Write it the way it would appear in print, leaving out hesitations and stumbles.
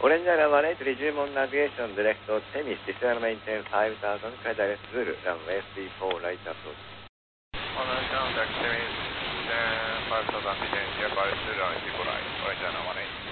Orange runway 30 on navigation direct to Temis, descend and maintain 5000 direct through runway 34 right approach. Orange contact Temis, then 5000 descend, departure runway 34 right, Orange runway.